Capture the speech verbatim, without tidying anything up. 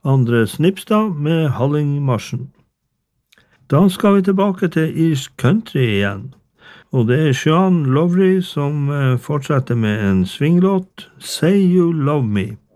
Andre Snipstad med Hallingmarsjen. Da skal vi tilbake til irsk country igjen, og det er Sean Lowry som fortsetter med en swinglåt, Say You Love Me.